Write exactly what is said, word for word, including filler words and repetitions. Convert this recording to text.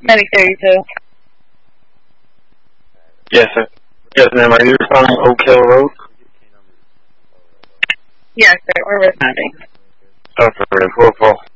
Medic thirty-two. Yes, sir. Yes, ma'am. Are you responding Oak Hill Road? Yes, sir. We're responding. Oh, for four four.